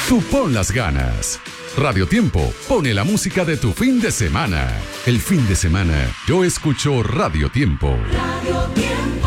Tú pon las ganas. Radio Tiempo pone la música de tu fin de semana. El fin de semana yo escucho Radio Tiempo. Radio Tiempo.